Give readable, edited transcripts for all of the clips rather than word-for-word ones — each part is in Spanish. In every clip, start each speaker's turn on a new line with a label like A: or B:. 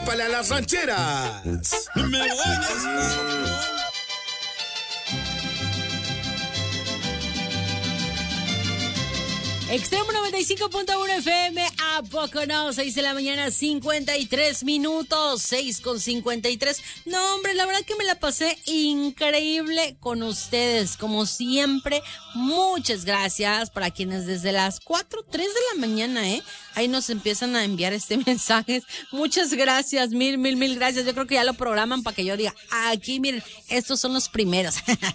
A: Trépale a las rancheras. Me voy a...
B: Extremo 95.1 FM, ¿a poco no? 6 de la mañana, 53 minutos, 6:53. No, hombre, la verdad que me la pasé increíble con ustedes, como siempre. Muchas gracias para quienes desde las 3 de la mañana, ahí nos empiezan a enviar mensajes. Muchas gracias, mil gracias. Yo creo que ya lo programan para que yo diga, aquí miren, estos son los primeros.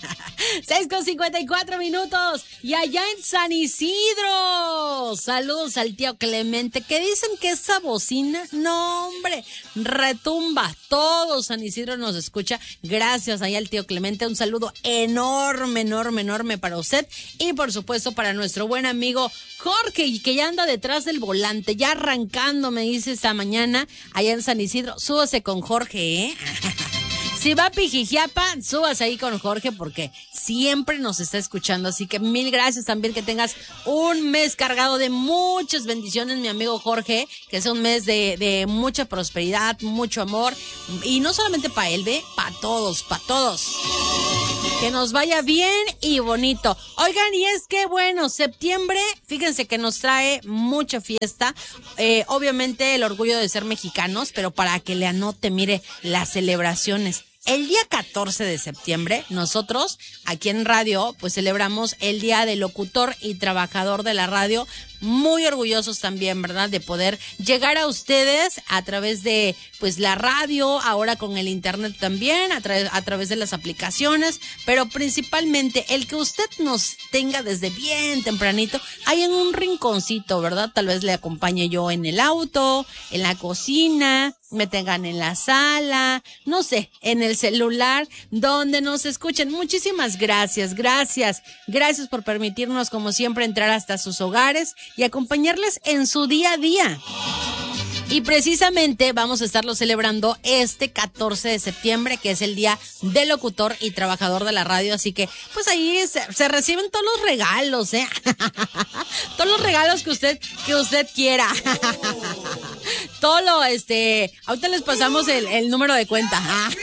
B: 6:54 minutos, y allá en San Isidro, saludos al tío Clemente, que dicen que esa bocina, no hombre, retumba, todo San Isidro nos escucha. Gracias allá al tío Clemente, un saludo enorme para usted, y por supuesto para nuestro buen amigo Jorge, que ya anda detrás del volante, ya arrancando, me dice esta mañana, allá en San Isidro. Súbase con Jorge, Si va a Pijijiapa, súbase ahí con Jorge, porque siempre nos está escuchando. Así que mil gracias también, que tengas un mes cargado de muchas bendiciones, mi amigo Jorge, que es un mes de mucha prosperidad, mucho amor, y no solamente para él, para todos. Que nos vaya bien y bonito. Oigan, y es que bueno, septiembre, fíjense que nos trae mucha fiesta, obviamente el orgullo de ser mexicanos, pero para que le anote, mire, las celebraciones. El día 14 de septiembre, nosotros aquí en radio, pues celebramos el Día del Locutor y Trabajador de la Radio. Muy orgullosos también, ¿verdad?, de poder llegar a ustedes a través de, pues, la radio, ahora con el internet también, a través de las aplicaciones, pero principalmente el que usted nos tenga desde bien tempranito, ahí en un rinconcito, ¿verdad? Tal vez le acompañe yo en el auto, en la cocina, me tengan en la sala, no sé, en el celular, donde nos escuchen. Muchísimas gracias por permitirnos, como siempre, entrar hasta sus hogares y acompañarles en su día a día. Y precisamente vamos a estarlo celebrando este 14 de septiembre, que es el Día del Locutor y Trabajador de la Radio. Así que, pues ahí se reciben todos los regalos, todos los regalos que usted quiera. Todo lo, ahorita les pasamos el número de cuenta.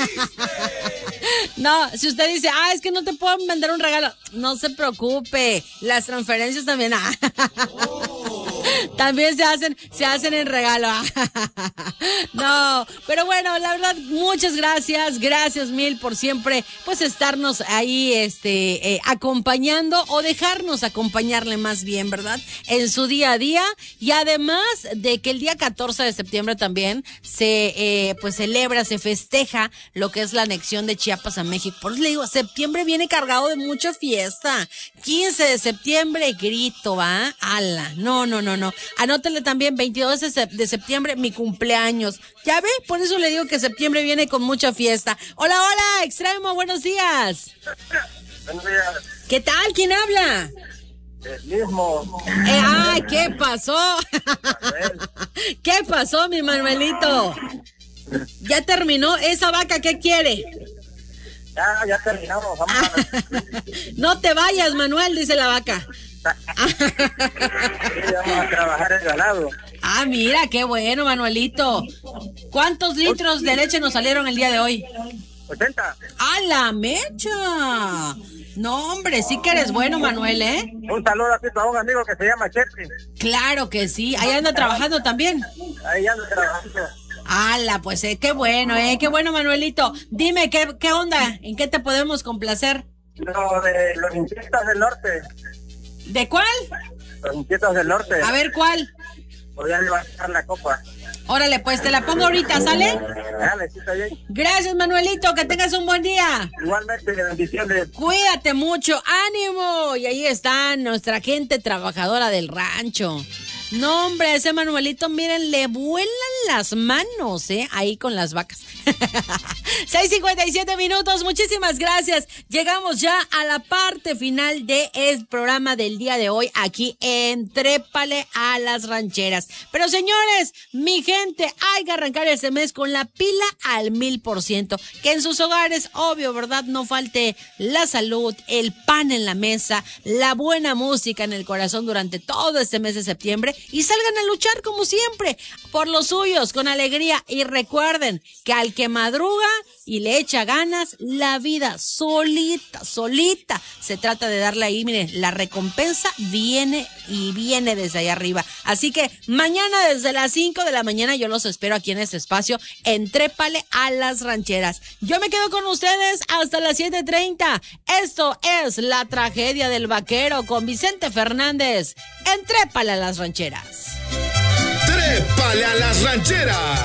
B: No, si usted dice, es que no te puedo mandar un regalo, no se preocupe, las transferencias también, también se hacen en regalo. No, pero bueno, la verdad, muchas gracias mil por siempre, pues, estarnos ahí, acompañando, o dejarnos acompañarle más bien, ¿verdad?, en su día a día. Y además de que el día 14 de septiembre también se celebra, se festeja lo que es la anexión de Chiapas a México. Por eso le digo, septiembre viene cargado de mucha fiesta. 15 de septiembre, grito, ¿va? ¡Hala! No. Anótele también, 22 de septiembre, mi cumpleaños. ¿Ya ve? Por eso le digo que septiembre viene con mucha fiesta. Hola, Extremo, buenos días.
C: Buenos días.
B: ¿Qué tal? ¿Quién habla?
C: El mismo.
B: ¿Qué pasó? ¿Qué pasó, mi Manuelito? ¿Ya terminó esa vaca? ¿Qué quiere?
C: Ya terminamos, vamos
B: No te vayas, Manuel, dice la vaca.
C: Vamos a trabajar el ganado.
B: Mira, qué bueno, Manuelito. ¿Cuántos litros de leche nos salieron el día de hoy?
C: 80.
B: ¡A la mecha! No, hombre, sí que eres bueno, Manuel,
C: Un saludo aquí para un amigo que se llama Chepi.
B: Claro que sí. Ahí anda trabajando también.
C: Ahí anda trabajando.
B: ¡Hala! Pues qué bueno, qué bueno, Manuelito. Dime, ¿qué onda? ¿En qué te podemos complacer?
C: Lo de los Inquietos del Norte.
B: ¿De cuál?
C: Los Inquietos del Norte.
B: A ver, ¿cuál?
C: Voy a levantar la copa.
B: Órale, pues te la pongo ahorita, ¿sale?
C: Dale, sí, está bien.
B: Gracias, Manuelito, que tengas un buen día.
C: Igualmente, bendiciones.
B: Cuídate mucho, ánimo. Y ahí está nuestra gente trabajadora del rancho. No, hombre, ese Manuelito, miren, le vuelan las manos, ahí con las vacas. 6:57 minutos, muchísimas gracias. Llegamos ya a la parte final del programa del día de hoy, aquí en Trépale a las Rancheras. Pero señores, mi gente, hay que arrancar este mes con la pila al 1000%. Que en sus hogares, obvio, ¿verdad?, no falte la salud, el pan en la mesa, la buena música en el corazón durante todo este mes de septiembre. y salgan a luchar como siempre por los suyos, con alegría. Y recuerden que al que madruga y le echa ganas, la vida solita se trata de darle ahí, miren, la recompensa viene y viene desde ahí arriba. Así que mañana desde las 5 de la mañana yo los espero aquí en este espacio, Entrépale a las Rancheras. Yo me quedo con ustedes hasta las 7:30. Esto es La Tragedia del Vaquero con Vicente Fernández. Entrépale a las Rancheras.
A: ¡Trépale a las rancheras!